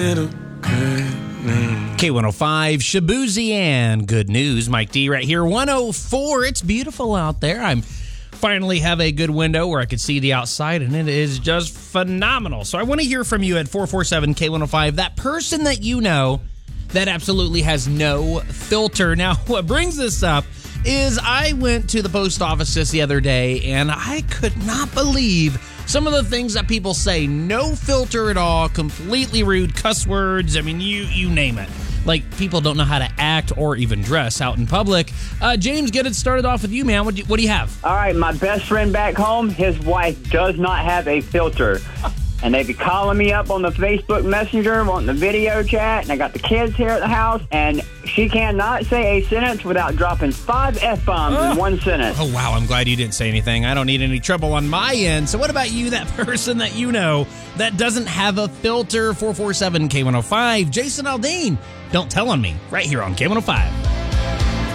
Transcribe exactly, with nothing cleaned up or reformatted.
K one oh five, Shaboozey and good news. Mike D right here, one oh four. It's beautiful out there. I'm finally have a good window where I could see the outside, and it is just phenomenal. So I want to hear from you at four four seven K one oh five, that person that you know that absolutely has no filter. Now, what brings this up is I went to the post office just the other day, and I could not believe some of the things that people say. No filter at all, completely rude, cuss words. I mean, you you name it. Like, people don't know how to act or even dress out in public. Uh, James, get it started off with you, man. What do you, what do you have? All right, my best friend back home, his wife does not have a filter. And they be calling me up on the Facebook Messenger, wanting the video chat, and I got the kids here at the house, and she cannot say a sentence without dropping five F-bombs oh. in one sentence. Oh, wow, I'm glad you didn't say anything. I don't need any trouble on my end. So what about you, that person that you know that doesn't have a filter? four four seven K one oh five. Jason Aldean, don't tell on me, right here on K one oh five.